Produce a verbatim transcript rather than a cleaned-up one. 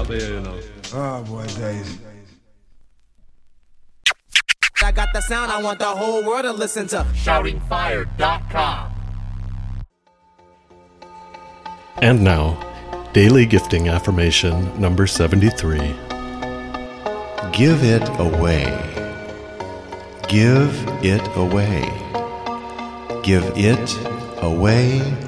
out there, you know. Oh boy, Daisy. I got the sound I want the whole world to listen to. shouting fire dot com. And now, Daily Gifting Affirmation number seventy-three. Give it away. Give it away. Give it away